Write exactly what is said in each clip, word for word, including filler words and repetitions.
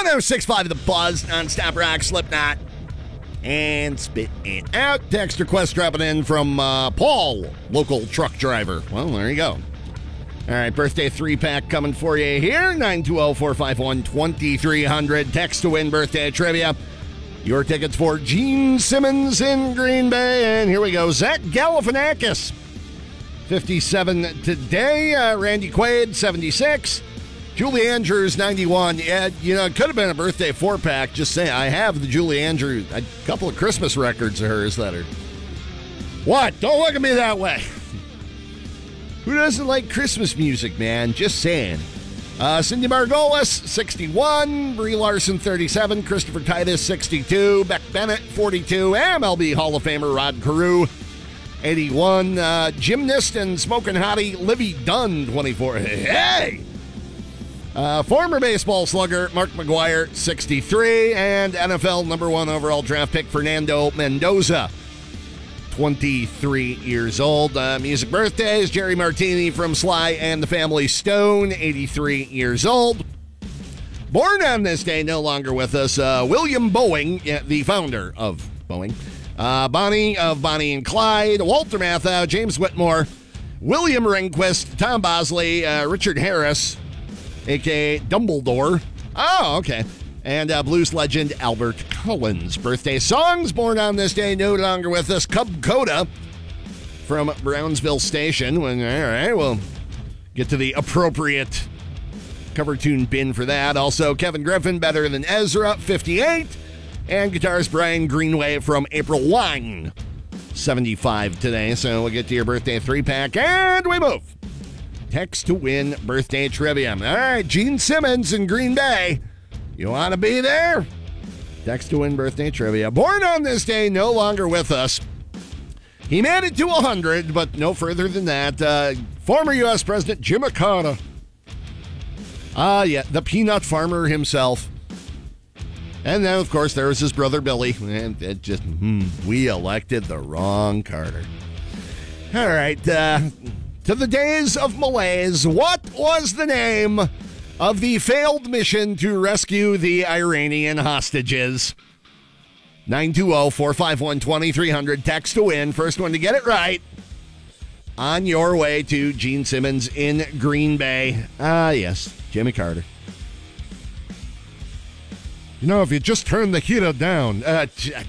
one oh six point five The Buzz, non-stop rock, Slipknot, and Spit It Out. Text request dropping in from uh, Paul, local truck driver. Well, there you go. All right, birthday three-pack coming for you here. nine two zero, four five one, two three zero zero. Text to win birthday trivia. Your tickets for Gene Simmons in Green Bay. And here we go. Zach Galifianakis, fifty-seven today. Uh, Randy Quaid, seventy-six. Julie Andrews, ninety-one. Yeah, you know, it could have been a birthday four-pack. Just saying, I have the Julie Andrews, a couple of Christmas records of hers that are... What? Don't look at me that way. Who doesn't like Christmas music, man? Just saying. Uh, Cindy Margolis, sixty-one. Brie Larson, thirty-seven. Christopher Titus, sixty-two. Beck Bennett, forty-two. M L B Hall of Famer Rod Carew, eighty-one. Uh, gymnast and smoking hottie Livy Dunn, twenty-four. Hey! Uh, former baseball slugger Mark McGwire, sixty-three. And N F L number one overall draft pick Fernando Mendoza, twenty-three years old. Uh, music birthdays, Jerry Martini from Sly and the Family Stone, eighty-three years old. Born on this day, no longer with us, uh, William Boeing, yeah, the founder of Boeing. Uh, Bonnie of Bonnie and Clyde, Walter Matthau, James Whitmore, William Rehnquist, Tom Bosley, uh, Richard Harris, a k a. Dumbledore. Oh, okay. And uh, blues legend Albert Collins. Birthday songs born on this day, no longer with us. Cub Coda from Brownsville Station. When, all right, we'll get to the appropriate cover tune bin for that. Also, Kevin Griffin, Better Than Ezra, fifty-eight. And guitarist Brian Greenway from April Wine, seventy-five today. So we'll get to your birthday three-pack, and we move. Text to win birthday trivia. All right, Gene Simmons in Green Bay. You want to be there? Text to win birthday trivia. Born on this day, no longer with us. He made it to one hundred, but no further than that. Uh, former U S President Jimmy Carter. Ah, uh, yeah, the peanut farmer himself. And then, of course, there was his brother Billy. And it just, hmm, we elected the wrong Carter. All right, uh, to the days of malaise, what was the name of the failed mission to rescue the Iranian hostages? nine two zero, four five one, two three zero zero. Text to win. First one to get it right. On your way to Gene Simmons in Green Bay. Ah, yes, Jimmy Carter. You know, if you just turn the heater down. Uh,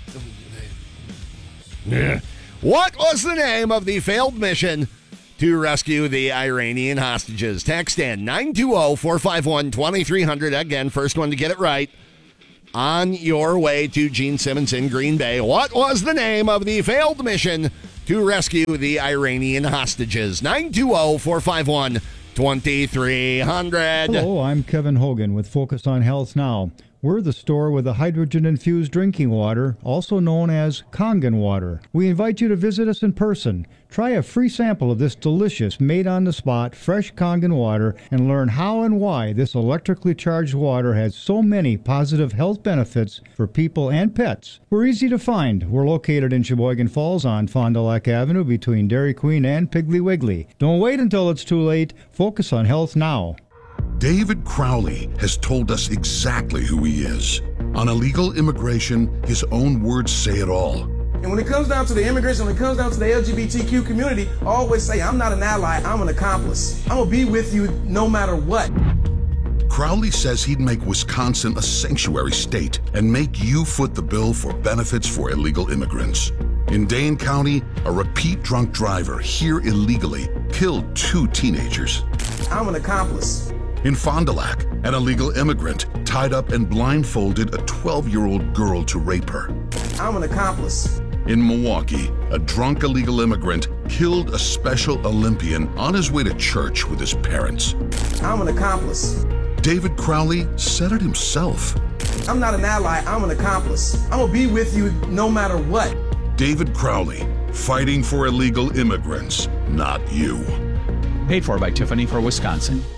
what was the name of the failed mission to rescue the Iranian hostages? Text in nine two zero, four five one, two three zero zero. Again, first one to get it right. On your way to Gene Simmons in Green Bay. What was the name of the failed mission to rescue the Iranian hostages? nine two zero, four five one, two three zero zero. Hello, I'm Kevin Hogan with Focus on Health Now. We're the store with the hydrogen-infused drinking water, also known as Kangen water. We invite you to visit us in person. Try a free sample of this delicious, made-on-the-spot, fresh Kangen water and learn how and why this electrically charged water has so many positive health benefits for people and pets. We're easy to find. We're located in Sheboygan Falls on Fond du Lac Avenue between Dairy Queen and Piggly Wiggly. Don't wait until it's too late. Focus on health now. David Crowley has told us exactly who he is. On illegal immigration, his own words say it all. And when it comes down to the immigration, when it comes down to the L G B T Q community, I always say, I'm not an ally, I'm an accomplice. I'm gonna be with you no matter what. Crowley says he'd make Wisconsin a sanctuary state and make you foot the bill for benefits for illegal immigrants. In Dane County, a repeat drunk driver here illegally killed two teenagers. I'm an accomplice. In Fond du Lac, an illegal immigrant tied up and blindfolded a twelve-year-old girl to rape her. I'm an accomplice. In Milwaukee, a drunk illegal immigrant killed a Special Olympian on his way to church with his parents. I'm an accomplice. David Crowley said it himself. I'm not an ally, I'm an accomplice. I'm gonna be with you no matter what. David Crowley, fighting for illegal immigrants, not you. Paid for by Tiffany for Wisconsin.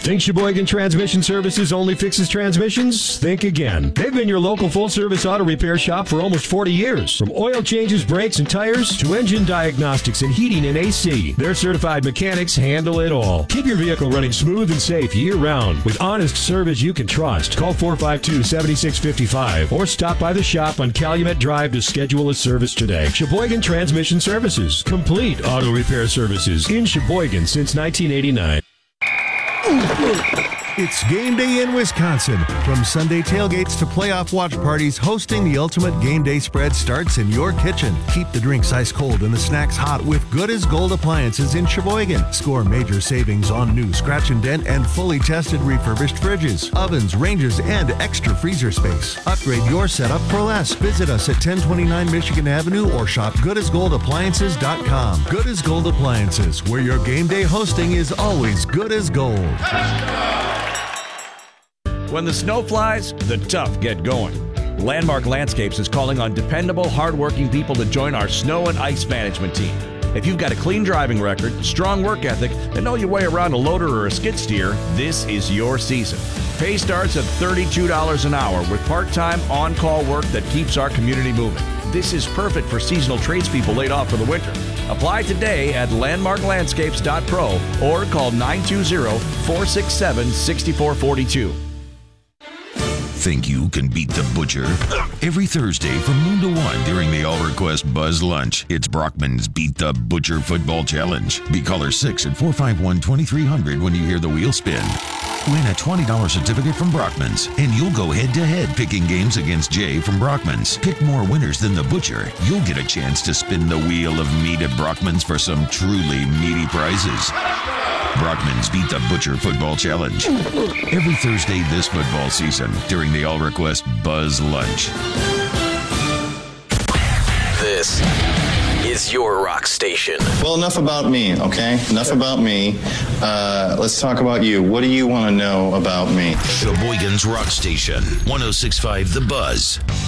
Think Sheboygan Transmission Services only fixes transmissions? Think again. They've been your local full-service auto repair shop for almost forty years. From oil changes, brakes, and tires to engine diagnostics and heating and A C, their certified mechanics handle it all. Keep your vehicle running smooth and safe year-round with honest service you can trust. Call four five two, seven six five five or stop by the shop on Calumet Drive to schedule a service today. Sheboygan Transmission Services. Complete auto repair services in Sheboygan since nineteen eighty-nine. It's game day in Wisconsin. From Sunday tailgates to playoff watch parties, hosting the ultimate game day spread starts in your kitchen. Keep the drinks ice cold and the snacks hot with Good as Gold appliances in Sheboygan. Score major savings on new scratch and dent and fully tested refurbished fridges, ovens, ranges, and extra freezer space. Upgrade your setup for less. Visit us at ten twenty-nine Michigan Avenue or shop good as gold appliances dot com. Good as Gold Appliances, where your game day hosting is always good as gold. When the snow flies, the tough get going. Landmark Landscapes is calling on dependable, hardworking people to join our snow and ice management team. If you've got a clean driving record, strong work ethic, and know your way around a loader or a skid steer, this is your season. Pay starts at thirty-two dollars an hour with part-time, on-call work that keeps our community moving. This is perfect for seasonal tradespeople laid off for the winter. Apply today at landmark landscapes dot pro or call nine two zero, four six seven, six four four two. Think you can beat the Butcher? Every Thursday from noon to one during the All Request Buzz Lunch, it's Brockman's Beat the Butcher Football Challenge. Be caller six at four five one, two three zero zero when you hear the wheel spin. Win a twenty dollars certificate from Brockman's, and you'll go head-to-head picking games against Jay from Brockman's. Pick more winners than the Butcher. You'll get a chance to spin the wheel of meat at Brockman's for some truly meaty prizes. Brockman's Beat the Butcher Football Challenge. Every Thursday this football season during the All Request Buzz Lunch. This is your rock station. Well, enough about me, okay? Enough about me. Uh, let's talk about you. What do you want to know about me? Sheboygan's Rock Station, one oh six point five The Buzz.